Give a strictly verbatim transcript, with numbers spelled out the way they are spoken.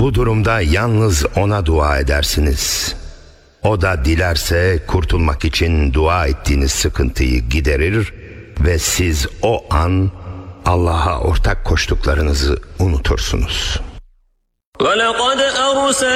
Bu durumda yalnız ona dua edersiniz. O da dilerse kurtulmak için dua ettiğiniz sıkıntıyı giderir ve siz o an Allah'a ortak koştuklarınızı unutursunuz.